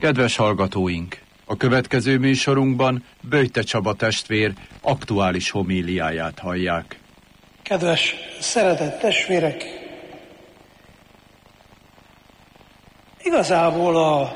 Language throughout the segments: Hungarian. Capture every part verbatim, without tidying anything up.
Kedves hallgatóink! A következő műsorunkban Böjte Csaba testvér aktuális homíliáját hallják. Kedves, szeretett testvérek! Igazából a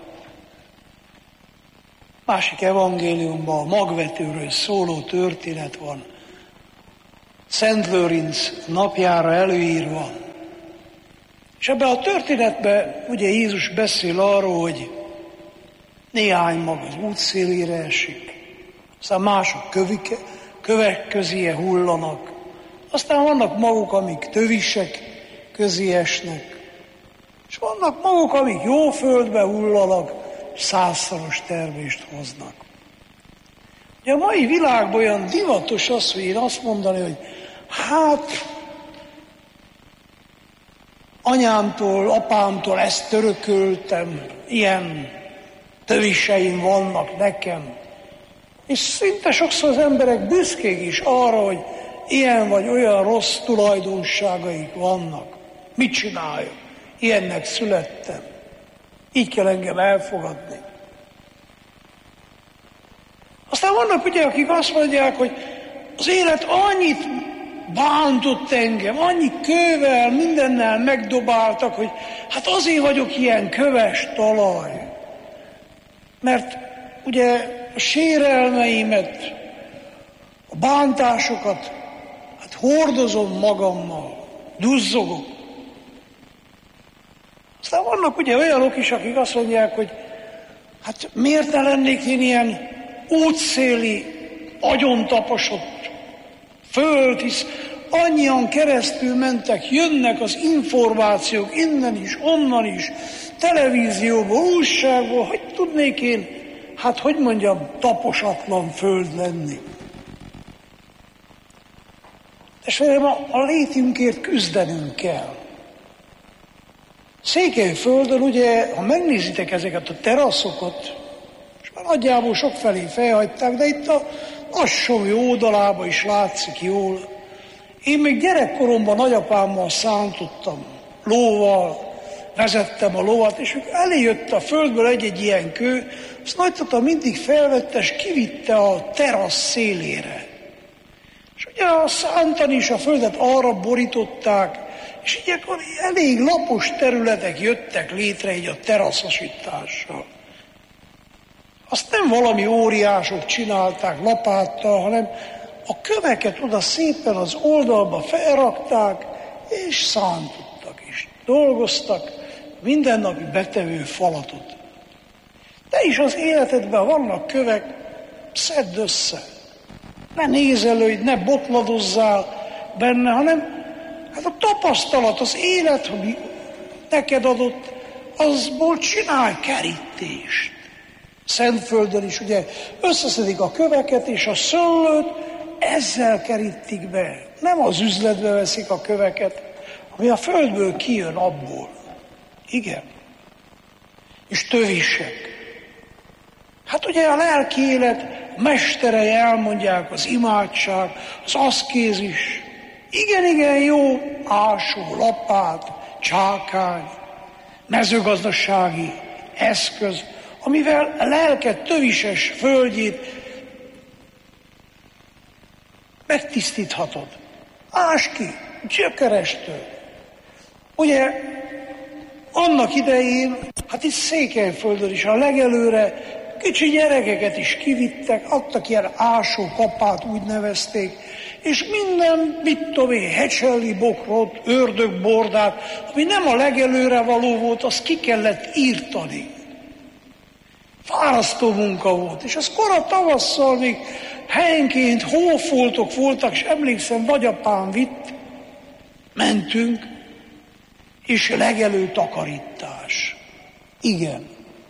másik evangéliumban a magvetőről szóló történet van. Szent Lőrinc napjára előírva. És ebben a történetben ugye Jézus beszél arról, hogy néhány mag az útszélére esik, aztán mások kövike, kövek közé hullanak, aztán vannak maguk, amik tövisek közé esnek, és vannak maguk, amik jó földbe hullanak, és százszoros termést hoznak. Ugye a mai világban olyan divatos az, hogy én azt mondani, hogy hát anyámtól, apámtól ezt törököltem, ilyen töviseim vannak nekem. És szinte sokszor az emberek büszkék is arra, hogy ilyen vagy olyan rossz tulajdonságaik vannak. Mit csináljak? Ilyennek születtem. Így kell engem elfogadni. Aztán vannak ugye, akik azt mondják, hogy az élet annyit bántott engem, annyi kővel, mindennel megdobáltak, hogy hát azért vagyok ilyen köves talaj. Mert ugye a sérelmeimet, a bántásokat, hát hordozom magammal, duzzogok. Aztán vannak ugye olyanok is, akik azt mondják, hogy hát miért ne lennék én ilyen útszéli, agyontaposott föld, hisz annyian keresztül mentek, jönnek az információk innen is, onnan is, televízióból, újságból, hogy tudnék én, hát hogy mondjam, taposatlan föld lenni. Testvérem, a, a létünkért küzdenünk kell. Székelyföldön ugye, ha megnézitek ezeket a teraszokat, és már nagyjából sokfelé felhagyták, de itt a Assói oldalában is látszik jól. Én még gyerekkoromban nagyapámmal szántottam, lóval, vezettem a lovat, és elé jött a földből egy-egy ilyen kő, azt nagytata mindig felvette, és kivitte a terasz szélére. És ugye a szántani is a földet arra borították, és így akkor elég lapos területek jöttek létre így a teraszosítással. Azt nem valami óriások csinálták lapáttal, hanem a köveket oda szépen az oldalba felrakták, és szántottak is. Dolgoztak mindennapi betevő falatot. De is az életedben vannak kövek, szedd össze. Ne nézelődj, ne botladozzál benne, hanem hát a tapasztalat, az élet, ami neked adott, azból csinálj kerítést. Szentföldön is ugye összeszedik a köveket, és a szőlőt ezzel kerítik be. Nem az üzletbe veszik a köveket, ami a földből kijön abból. Igen. És tövisek. Hát ugye a lelki élet mesterei elmondják, az imádság, az aszkézis. Igen, igen, jó ásó, lapát, csákány, mezőgazdasági eszköz, amivel a lelked tövises földjét megtisztíthatod. Ásd ki, gyökerestől. Ugye annak idején, hát itt Székelyföldön is a legelőre kicsi gyerekeket is kivittek, adtak ilyen ásókapát, úgy nevezték, és minden, mit tudom én, hecselli bokrot, ördögbordát, ami nem a legelőre való volt, azt ki kellett írtani. Fárasztó munka volt, és az kora tavasszal még helyenként hófoltok voltak, és emlékszem, nagyapám vitt, mentünk, és legelő takarítás. Igen.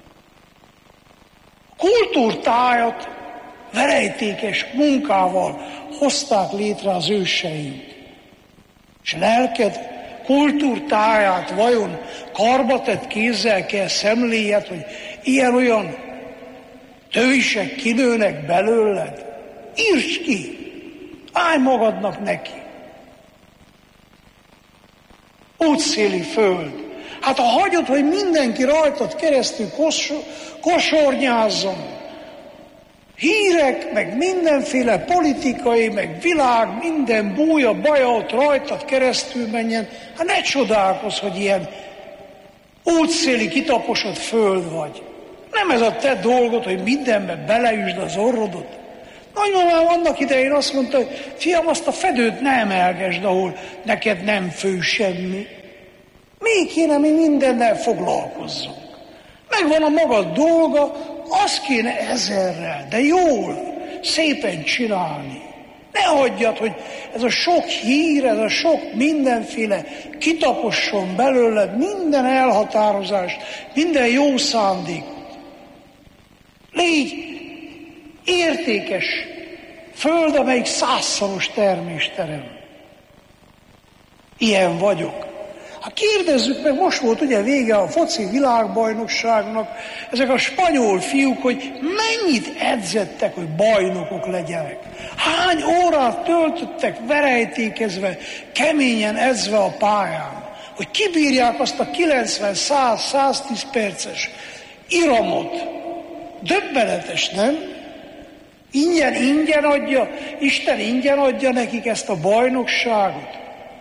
Kultúrtájat verejtékes munkával hozták létre az őseink. És lelked kultúrtáját vajon karbatett kézzel kell szemléljed, hogy ilyen-olyan tövisek kinőnek belőled? Írtsd ki! Állj magadnak neki! Útszéli föld. Hát ha hagyod, hogy mindenki rajtad keresztül kos, kosornyázzon, hírek, meg mindenféle politikai, meg világ, minden búja, baja ott rajtad keresztül menjen, hát ne csodálkozz, hogy ilyen útszéli kitaposott föld vagy. Nem ez a te dolgod, hogy mindenbe beleüsd az orrodot. Nagymamám annak idején azt mondta, hogy fiam, azt a fedőt ne emelgesd, ahol neked nem fő semmi. Még kéne, mi mindennel foglalkozzunk. Megvan a maga dolga, azt kéne ezerrel, de jól, szépen csinálni. Ne hagyjad, hogy ez a sok hír, ez a sok mindenféle kitaposson belőled minden elhatározást, minden jó szándékot. Légy értékes föld, amelyik százszoros termést terem. Ilyen vagyok. Hát kérdezzük meg, most volt ugye vége a foci világbajnokságnak, ezek a spanyol fiúk, hogy mennyit edzettek, hogy bajnokok legyenek. Hány órát töltöttek verejtékezve, keményen edzve a pályán, hogy kibírják azt a kilencven-száz-száztíz perces iramot. Döbbenetes, nem? Ingyen, ingyen adja, Isten ingyen adja nekik ezt a bajnokságot.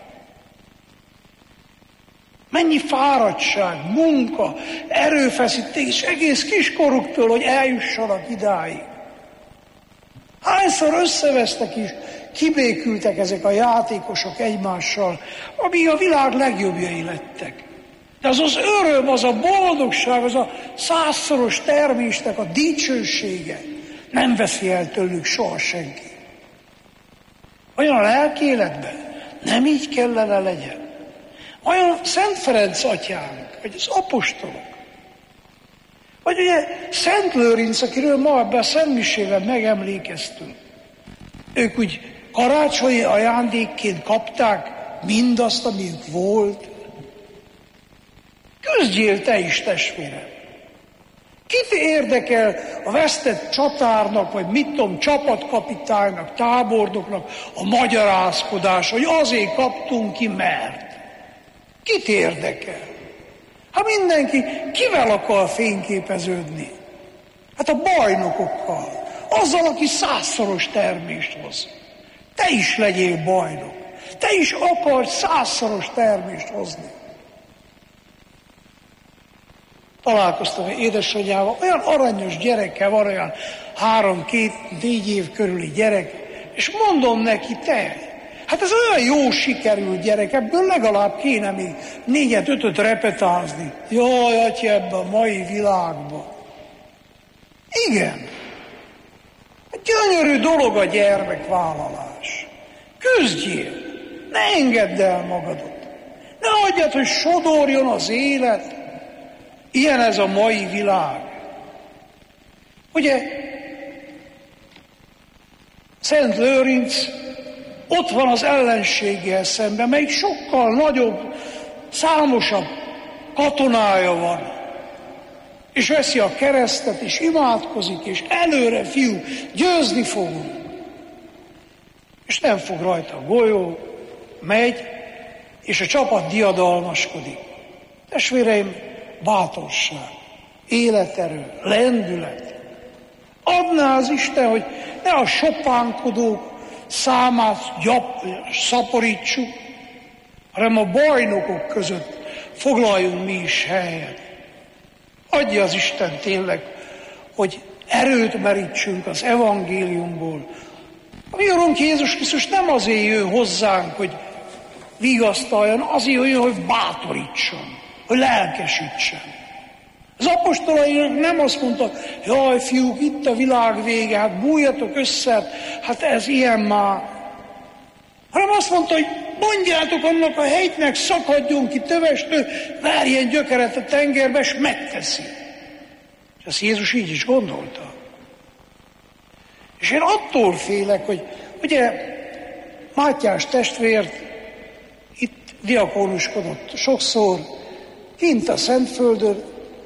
Mennyi fáradtság, munka, erőfeszítés egész kiskoruktól, hogy eljussanak idáig. Hányszor összevesztek is, kibékültek ezek a játékosok egymással, amíg a világ legjobbjai lettek. De az az öröm, az a boldogság, az a százszoros termésnek a dicsősége nem veszi el tőlük soha senki. Olyan a lelkéletben nem így kellene legyen. Olyan Szent Ferenc atyánk, vagy az apostolok, vagy ugye Szent Lőrinc, akiről ma ebben a szentmisében megemlékeztünk. Ők úgy karácsonyi ajándékként kapták mindazt, amiük volt. Küzdjél te is, testvérem! Kit érdekel a vesztett csatárnak, vagy mit tudom, csapatkapitánynak, tábornoknak a magyarázkodás, hogy azért kaptunk ki, mert. Kit érdekel? Hát mindenki kivel akar fényképeződni? Hát a bajnokokkal. Azzal, aki százszoros termést hoz. Te is legyél bajnok. Te is akarsz százszoros termést hozni. Találkoztam egy édesanyjával, olyan aranyos gyerekkel van, olyan három-két-négy év körüli gyerek, és mondom neki, te, hát ez olyan jó sikerült gyerek, ebből legalább kéne még négyet-ötöt repetázni. Jaj, atya, ebbe a mai világban. Igen. Gyönyörű dolog a gyermekvállalás. Küzdjél, ne engedd el magadot. Ne hagyjad, hogy sodorjon az élet. Ilyen ez a mai világ. Ugye, Szent Lőrinc ott van az ellenséggel szemben, melyik sokkal nagyobb, számosabb katonája van. És veszi a keresztet, és imádkozik, és előre, fiú, győzni fogunk. És nem fog rajta a golyó, megy, és a csapat diadalmaskodik. Testvéreim, bátorság, életerő, lendület. Adná az Isten, hogy ne a sopánkodók számát gyap, szaporítsuk, hanem a bajnokok között foglaljunk mi is helyet. Adja az Isten tényleg, hogy erőt merítsünk az evangéliumból. A mi Urunk Jézus Krisztus nem azért jön hozzánk, hogy vigasztaljon, azért jön, hogy bátorítson, hogy lelkesítsen. Az apostolainak nem azt mondta, jaj, fiúk, itt a világ vége, hát bújjatok össze, hát ez ilyen már. Hanem azt mondta, hogy mondjátok annak a hegynek, szakadjon ki tövestől, várjen gyökeret a tengerbe, és megteszi. És ezt Jézus így is gondolta. És én attól félek, hogy ugye Mátyás testvért itt diakónuskodott sokszor, kint a Szentföldön,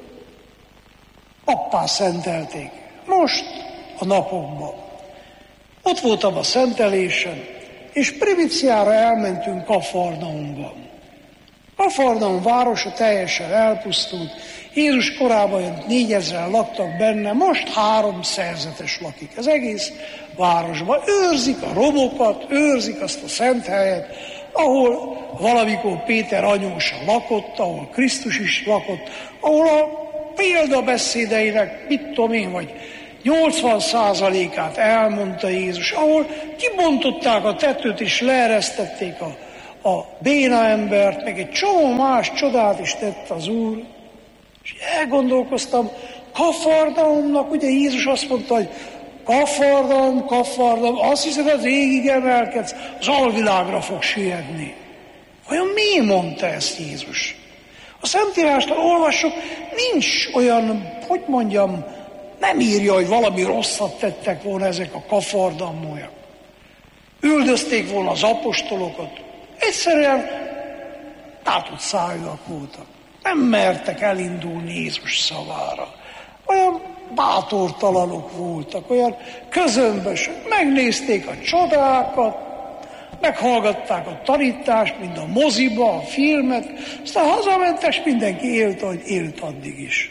pappá szentelték. Most a napokban. Ott voltam a szentelésen, és primiciára elmentünk Kafarnaumban. Kafardon városa teljesen elpusztult, Jézus korában négyezren laktak benne, most három szerzetes lakik az egész városban. Őrzik a romokat, őrzik azt a szent helyet, ahol valamikor Péter anyósa lakott, ahol Krisztus is lakott, ahol a példabeszédeinek, mit tudom én, vagy nyolcvan százalékát elmondta Jézus, ahol kibontották a tetőt és leeresztették a, a béna embert, meg egy csomó más csodát is tett az Úr. És elgondolkoztam, Kafarnaumnak, ugye Jézus azt mondta, hogy Kafarnaum, Kafarnaum, azt hiszed, az égig emelkedsz, az alvilágra fog sietni. Vajon mi mondta ezt Jézus? A Szentírásban olvassuk, nincs olyan, hogy mondjam, nem írja, hogy valami rosszat tettek volna ezek a kafarnaumúak. Üldözték volna az apostolokat. Egyszerűen tátott szájúak voltak. Nem mertek elindulni Jézus szavára. Olyan bátortalanok voltak, olyan közömbösök. Megnézték a csodákat, meghallgatták a tanítást, mind a moziba, a filmet, aztán hazamentes, mindenki élt, ahogy élt addig is.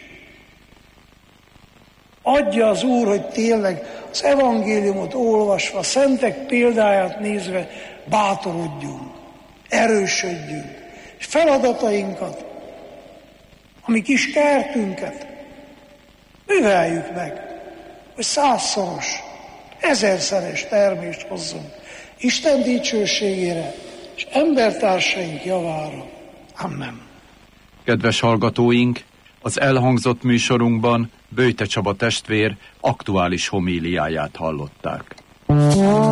Adja az Úr, hogy tényleg az evangéliumot olvasva, a szentek példáját nézve bátorodjunk, erősödjünk, és feladatainkat, a mi kis kertünket műveljük meg, hogy százszoros, ezerszeres termést hozzunk Isten dicsőségére és embertársaink javára. Amen. Kedves hallgatóink, az elhangzott műsorunkban Böjte Csaba testvér aktuális homíliáját hallották.